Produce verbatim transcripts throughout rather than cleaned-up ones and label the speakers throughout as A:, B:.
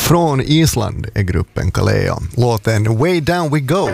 A: Från Island är gruppen Kaleo. Låten Way Down We Go.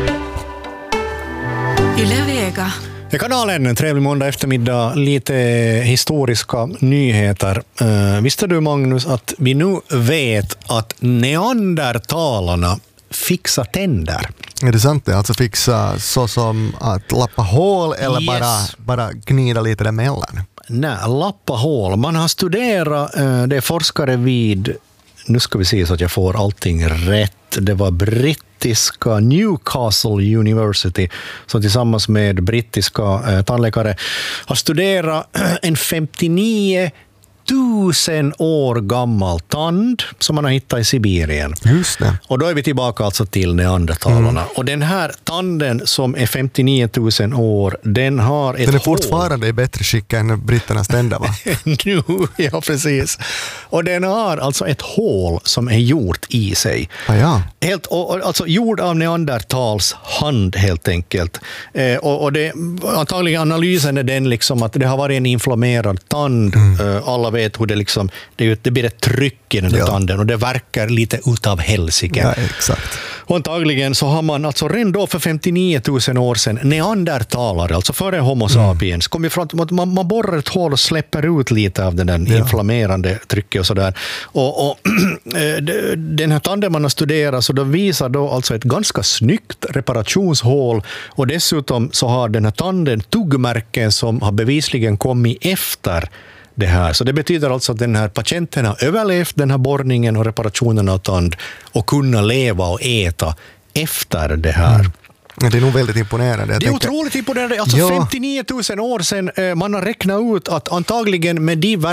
B: Yle Vega.
C: I kanalen, en trevlig måndag eftermiddag, lite historiska nyheter. Uh, visste du, Magnus, att vi nu vet att neandertalarna fixar tänder?
A: Är det sant det? Alltså fixa så som att lappa hål eller
C: Yes.
A: bara, bara gnida lite däremellan?
C: Nej, lappa hål. Man har studerat, uh, det är forskare vid, nu ska vi se så att jag får allting rätt. Det var brittiska Newcastle University som tillsammans med brittiska eh, tandläkare har studerat en femtionio tusen år gammal tand som man har hittat i Sibirien.
A: Just det.
C: Och då är vi tillbaka alltså till neandertalarna. Mm. Och den här tanden som är femtionio tusen år, den har ett
A: Den är
C: hål.
A: fortfarande i bättre skick än britternas tänder, va?
C: Nu, ja, precis. Och den har alltså ett hål som är gjort i sig.
A: Ah, ja.
C: Helt, och, och, alltså gjord av neandertals hand helt enkelt. Eh, och, och det, antagligen analysen är den liksom att det har varit en inflammerad tand. Mm. Eh, alla vet hur det liksom, det, det blir ett tryck i den där ja. tanden och det verkar lite utav helsike.
A: Ja, exakt.
C: Och antagligen så har man alltså redan då för femtionio tusen år sedan neandertalare, alltså före Homo sapiens, mm. kom ifrån att man, man borrar ett hål och släpper ut lite av den där ja. inflammerande trycket och sådär. Och, och den här tanden man har studerat, så då visar då alltså ett ganska snyggt reparationshål, och dessutom så har den här tanden tuggmärken som har bevisligen kommit efter det här. Så det betyder alltså att den här patienten har överlevt den här borrningen och reparationen av tand och kunna leva och äta efter det här. Mm.
A: Det är nog väldigt imponerande. Jag
C: det är
A: tänker...
C: otroligt imponerande. Alltså ja. femtionio tusen år sedan, man har räknat ut att antagligen med de